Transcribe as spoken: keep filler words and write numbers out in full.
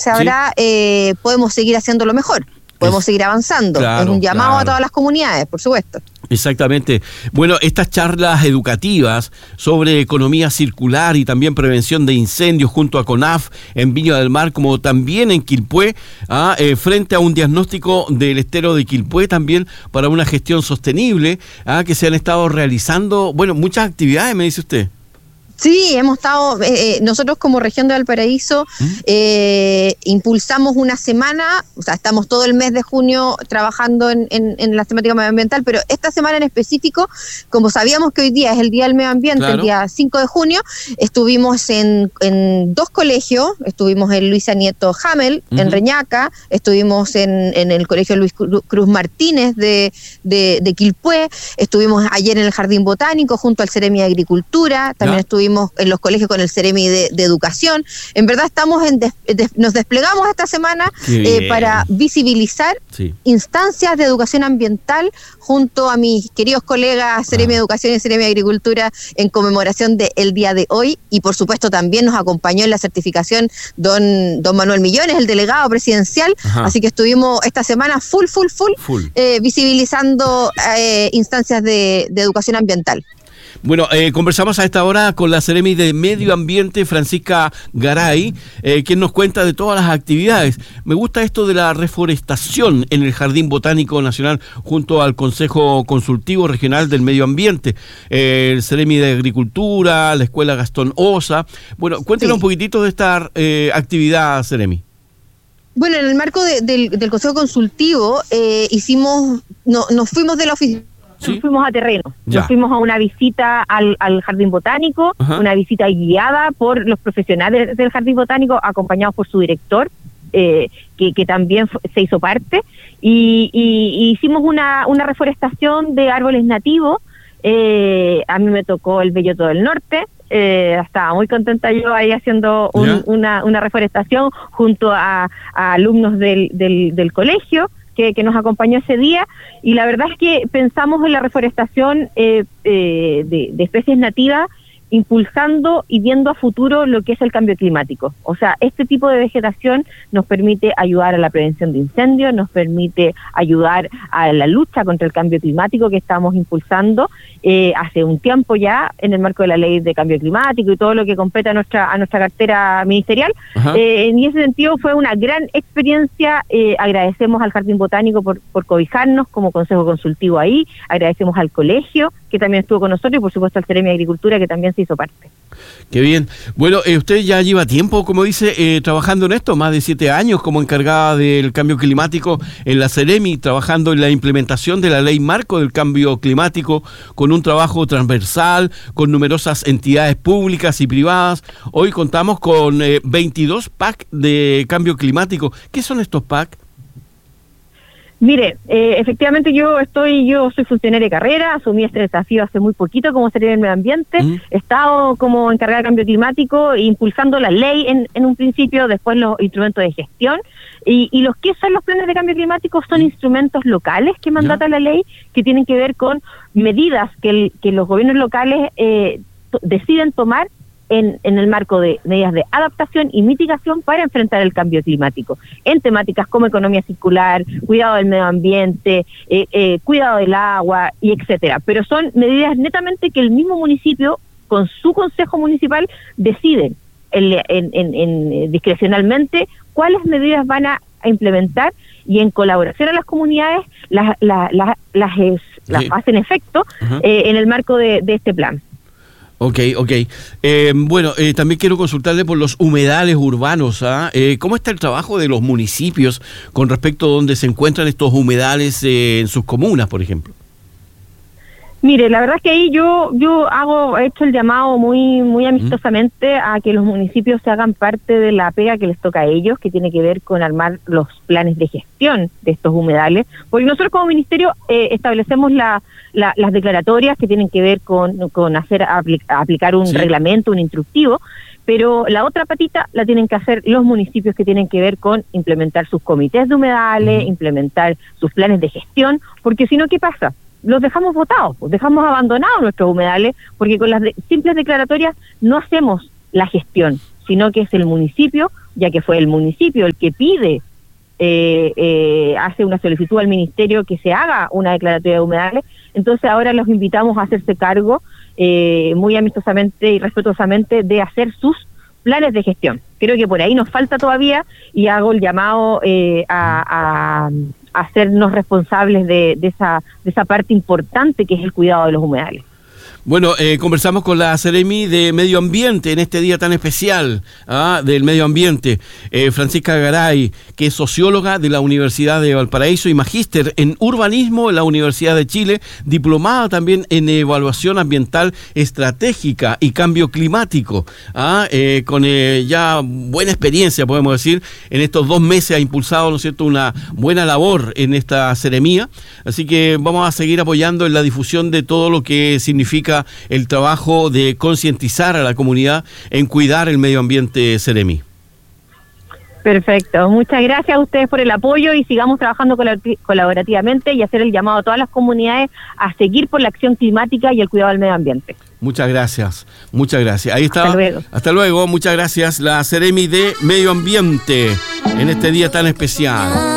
sabrá, sí. eh, podemos seguir haciéndolo mejor. Podemos es, seguir avanzando. Claro, es un llamado claro. a todas las comunidades, por supuesto. Exactamente. Bueno, estas charlas educativas sobre economía circular y también prevención de incendios junto a CONAF en Viña del Mar, como también en Quilpué, ¿ah? eh, frente a un diagnóstico del estero de Quilpué también para una gestión sostenible, ¿ah? que se han estado realizando, bueno, muchas actividades, me dice usted. Sí, hemos estado, eh, nosotros como región de Valparaíso ¿Mm? eh, impulsamos una semana, o sea, estamos todo el mes de junio trabajando en, en, en la temática medioambiental, pero esta semana en específico, como sabíamos que hoy día es el Día del Medio Ambiente, claro. el día cinco de junio, estuvimos en, en dos colegios, estuvimos en Luisa Nieto Hamel, uh-huh. en Reñaca, estuvimos en, en el Colegio Luis Cruz Martínez de, de, de Quilpué, estuvimos ayer en el Jardín Botánico junto al Ceremi de Agricultura, también ¿No? estuvimos en los colegios con el Ceremi de, de Educación. En verdad estamos en des, des, nos desplegamos esta semana eh, para visibilizar sí. instancias de educación ambiental junto a mis queridos colegas Ceremi de ah. Educación y Ceremi de Agricultura en conmemoración del día de hoy, y por supuesto también nos acompañó en la certificación don, don Manuel Millones, el delegado presidencial. Ajá. Así que estuvimos esta semana full, full, full, full. Eh, visibilizando eh, instancias de, de educación ambiental. Bueno, eh, conversamos a esta hora con la Ceremi de Medio Ambiente, Francisca Garay, eh, quien nos cuenta de todas las actividades. Me gusta esto de la reforestación en el Jardín Botánico Nacional junto al Consejo Consultivo Regional del Medio Ambiente, eh, el Ceremi de Agricultura, la Escuela Gastón Osa. Bueno, cuéntenos sí. un poquitito de esta eh, actividad, Ceremi. Bueno, en el marco de, del, del Consejo Consultivo eh, hicimos, no, nos fuimos de la oficina. ¿Sí? Nos fuimos a terreno, ya. nos fuimos a una visita al, al Jardín Botánico, Ajá. una visita guiada por los profesionales del Jardín Botánico, acompañados por su director, eh, que, que también se hizo parte, y, y, y hicimos una, una reforestación de árboles nativos. Eh, a mí me tocó el Belloto del Norte, eh, estaba muy contenta yo ahí haciendo un, una, una reforestación junto a, a alumnos del, del, del colegio, Que, que nos acompañó ese día, y la verdad es que pensamos en la reforestación eh, eh, de, de especies nativas, impulsando y viendo a futuro lo que es el cambio climático. O sea, este tipo de vegetación nos permite ayudar a la prevención de incendios, nos permite ayudar a la lucha contra el cambio climático que estamos impulsando eh, hace un tiempo ya en el marco de la ley de cambio climático y todo lo que compete a nuestra, a nuestra cartera ministerial. Eh, en ese sentido fue una gran experiencia. Eh, agradecemos al Jardín Botánico por, por cobijarnos como consejo consultivo ahí, agradecemos al colegio que también estuvo con nosotros y por supuesto al Ceremi de Agricultura que también se hizo parte. Qué bien. Bueno, eh, usted ya lleva tiempo, como dice, eh, trabajando en esto, más de siete años como encargada del cambio climático en la Ceremi, trabajando en la implementación de la ley marco del cambio climático, con un trabajo transversal, con numerosas entidades públicas y privadas. Hoy contamos con eh, veintidós P A C de cambio climático. ¿Qué son estos P A C? Mire, eh, efectivamente yo estoy, yo soy funcionaria de carrera, asumí este desafío hace muy poquito como Ceremi del Medio Ambiente, ¿Mm? he estado como encargada de cambio climático, impulsando la ley en, en un principio, después los instrumentos de gestión, y, y los que son los planes de cambio climático son ¿Mm? instrumentos locales que mandata ¿Ya? la ley, que tienen que ver con medidas que, el, que los gobiernos locales eh, to- deciden tomar En, en el marco de medidas de adaptación y mitigación para enfrentar el cambio climático, en temáticas como economía circular, cuidado del medio ambiente, eh, eh, cuidado del agua, y etcétera. Pero son medidas netamente que el mismo municipio, con su consejo municipal, deciden en, en, en, en, discrecionalmente cuáles medidas van a, a implementar, y en colaboración a las comunidades las, las, las, las, es, las hacen efecto uh-huh. eh, en el marco de, de este plan. Ok, ok. Eh, bueno, eh, también quiero consultarle por los humedales urbanos. ¿ah? Eh, ¿Cómo está el trabajo de los municipios con respecto a dónde se encuentran estos humedales eh, en sus comunas, por ejemplo? Mire, la verdad es que ahí yo yo hago he hecho el llamado muy muy amistosamente a que los municipios se hagan parte de la pega que les toca a ellos, que tiene que ver con armar los planes de gestión de estos humedales, porque nosotros como ministerio eh, establecemos la, la, las declaratorias que tienen que ver con, con hacer apli- aplicar un sí. reglamento, un instructivo, pero la otra patita la tienen que hacer los municipios, que tienen que ver con implementar sus comités de humedales, uh-huh. implementar sus planes de gestión, porque si no, ¿qué pasa? Los dejamos botados, pues dejamos abandonados nuestros humedales, porque con las de, simples declaratorias no hacemos la gestión. sino que es el municipio, ya que fue el municipio el que pide, eh, eh, hace una solicitud al ministerio que se haga una declaratoria de humedales. Entonces ahora los invitamos a hacerse cargo eh, muy amistosamente y respetuosamente de hacer sus planes de gestión. Creo que por ahí nos falta todavía y hago el llamado eh, a, a, a hacernos responsables de, de, esa, de esa parte importante que es el cuidado de los humedales. Bueno, eh, conversamos con la Seremi de Medio Ambiente en este día tan especial ¿ah? del medio ambiente, eh, Francisca Garay, que es socióloga de la Universidad de Valparaíso y magíster en urbanismo en la Universidad de Chile, diplomada también en evaluación ambiental estratégica y cambio climático, ¿ah? eh, con eh, ya buena experiencia, podemos decir, en estos dos meses ha impulsado, ¿no es cierto?, una buena labor en esta seremía, así que vamos a seguir apoyando en la difusión de todo lo que significa el trabajo de concientizar a la comunidad en cuidar el medio ambiente Seremi. Perfecto, muchas gracias a ustedes por el apoyo y sigamos trabajando colaborativamente y hacer el llamado a todas las comunidades a seguir por la acción climática y el cuidado del medio ambiente. Muchas gracias, muchas gracias. Ahí está. Hasta luego. Hasta luego, muchas gracias. La Seremi de Medio Ambiente en este día tan especial.